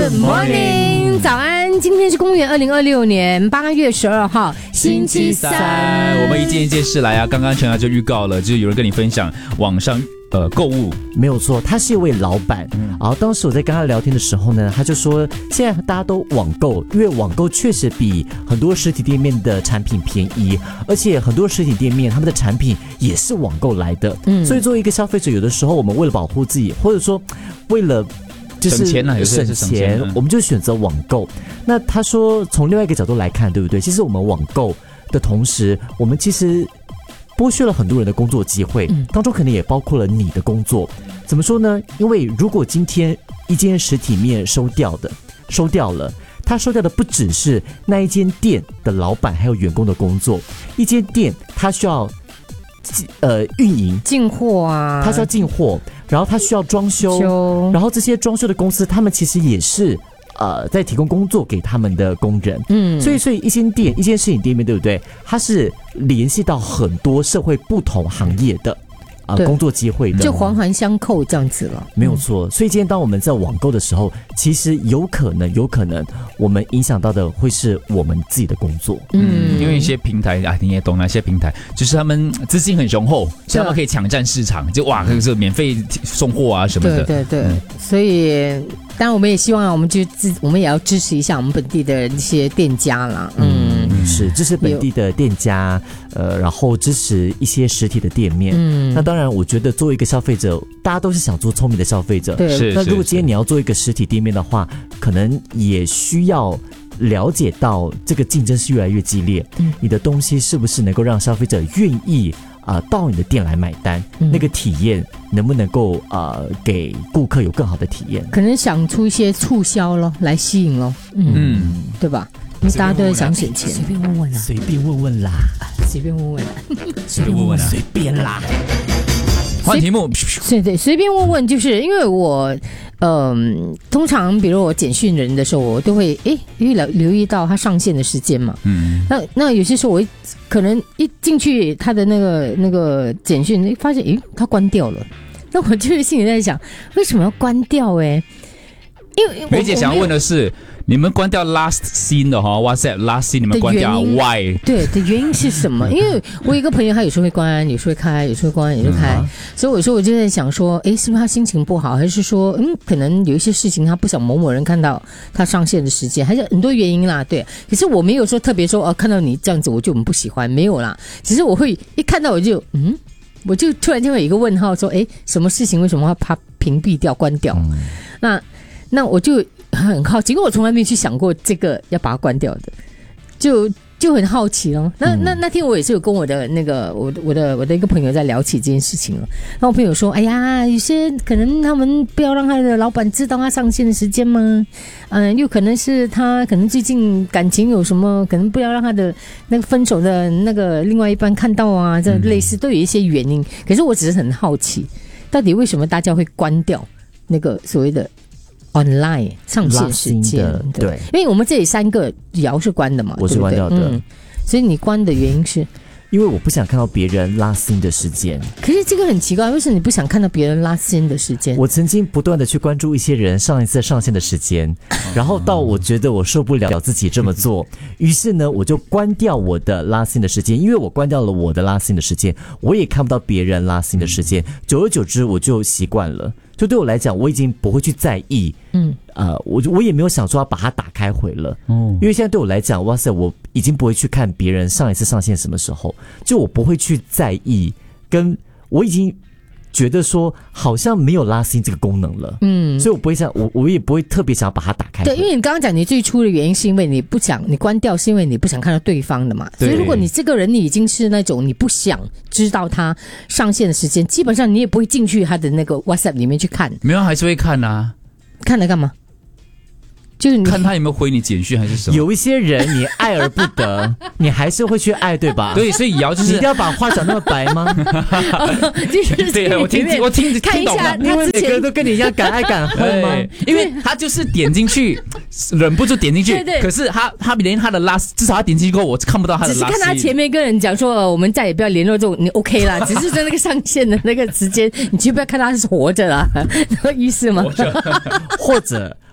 Good morning， 早安！今天是公元2026年8月12号，星期三。 我们一件一件事来啊。刚刚陈瑶就预告了，就是有人跟你分享网上购物， 没有错，他是一位老板。然后当时我在跟他聊天的时候呢，他就说现在大家都网购，因为网购确实比很多实体店面的产品便宜，而且很多实体店面他们的产品也是网购来的。所以作为一个消费者，有的时候我们为了保护自己，或者说为了就是省钱，我们就选择网购。那他说从另外一个角度来看，对不对？其实我们网购的同时，我们其实剥削了很多人的工作机会，当中可能也包括了你的工作。怎么说呢？因为如果今天一间实体面收掉了，他收掉的不只是那一间店的老板还有员工的工作，一间店他需要运营进货啊， 他需要进货，然后他需要装修，然后这些装修的公司他们其实也是在提供工作给他们的工人。所以一间店一间实体店面，对不对？它是联系到很多社会不同行业的工作机会的， 就环环相扣这样子了， 没有错。所以今天当我们在网购的时候，其实有可能我们影响到的会是我们自己的工作。 因为一些平台啊，你也懂那些平台，就是他们资金很雄厚，所以他们可以抢占市场，就哇，就是免费送货啊什么的。 对，所以当然我们也希望我们也要支持一下我们本地的一些店家啦。 是支持本地的店家，然后支持一些实体的店面。那当然，我觉得作为一个消费者，大家都是想做聪明的消费者。 对， 那如果今天你要做一个实体店面的话，可能也需要了解到这个竞争是越来越激烈，你的东西是不是能够让消费者愿意到你的店来买单，那个体验能不能够给顾客有更好的体验？ 可能想出一些促销咯，来吸引咯，对吧？因为大家都在想省钱， 随便问问啦，随便问问啦， 随便问问啦， 随便问问啦，随便啦。 换题目， 对，随便问问，就是因为我通常比如我简讯人的时候，我都会因为留意到他上线的时间嘛。那有些时候我可能一进去他的那个简讯，发现他关掉了，那我就是心里在想，为什么要关掉？因为梅姐想要问的是，你们关掉 last scene 的WhatsApp last scene 你们关掉 why？ 对的原因是什么？因为我有一个朋友，他有时候会关，有时候会开，有时候会关，有时候开，所以有时候我就在想说，是不是他心情不好，还是说可能有一些事情他不想某人看到他上线的时间，还是很多原因啦。对，可是我没有说特别说看到你这样子我就很不喜欢，没有啦。只是我会一看到我就突然间会有一个问號，说什么事情为什么要把它屏蔽掉关掉？那我就很好奇，因为我从来没有去想过这个要把它关掉的，就很好奇咯。那天我也是有跟我的我的一个朋友在聊起这件事情了。那我朋友说，哎呀，有些可能他们不要让他的老板知道他上线的时间吗？又可能是他可能最近感情有什么，可能不要让他的那个分手的那个另外一半看到啊，这类似都有一些原因。可是我只是很好奇，到底为什么大家会关掉那个所谓的online 上线时间？对，因为我们这里3个瑶是关的嘛， 我是关掉的， 所以你关的原因是因为我不想看到别人拉新的时间。 可是这个很奇怪，为什么你不想看到别人拉新的时间？ 我曾经不断的去关注一些人上一次上线的时间，然后到我觉得我受不了自己这么做，于是呢我就关掉我的拉新的时间。因为我关掉了我的拉新的时间，我也看不到别人拉新的时间，久而久之我就习惯了。就对我来讲，我已经不会去在意，我也没有想说要把它打开回了，因为现在对我来讲，哇塞，我已经不会去看别人上一次上线什么时候，就我不会去在意，跟我已经觉得说好像没有拉新这个功能了，所以我不会想，我也不会特别想要把它打开。 对，因为你刚刚讲你最初的原因是因为你不想，你关掉是因为你不想看到对方的嘛。所以如果你这个人你已经是那种你不想知道他上线的时间，基本上你也不会进去他的那个 WhatsApp 里面去看。 没有，还是会看啊。 看来干嘛？就是看他有没有回你简讯还是什么。 有一些人你爱而不得，你还是会去爱，对吧？ 对，所以瑶就是你一定要把话讲那么白吗？ 对， 我听看一下， 因为每个人都跟你一样敢爱敢恨吗？ 因为他就是点进去，忍不住点进去。 对， 可是他连他的至少他点进去过后，我看不到他的只是看他前面跟人讲说，我们再也不要联络这种，你 OK 啦。只是在那个上线的那个时间，你就不要看他是活着啦，意思吗？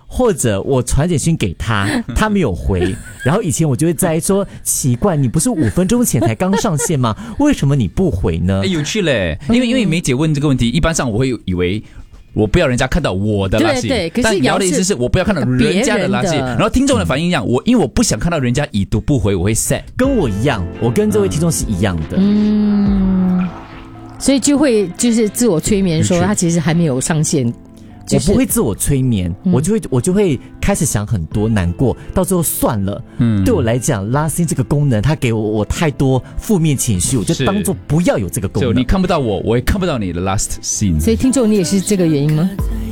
或者我传简讯给他，他没有回，然后以前我就会在意说，奇怪，你不是5分钟前才刚上线吗？为什么你不回呢？ 有趣嘞，因为梅姐问这个问题，一般上我会以为我不要人家看到我的垃圾， 对，可是但聊的意思是我不要看到人家的垃圾。然后听众的反应一样，因为我不想看到人家已读不回，我会 sad。 跟我一样，我跟这位听众是一样的。 所以就是自我催眠说他其实还没有上线。 我不会自我催眠，我就会开始想很多，难过，到最后算了。对我来讲，拉新这个功能，它给我太多负面情绪，我就当做不要有这个功能。 就你看不到我，我也看不到你的 last scene。 所以听众，你也是这个原因吗？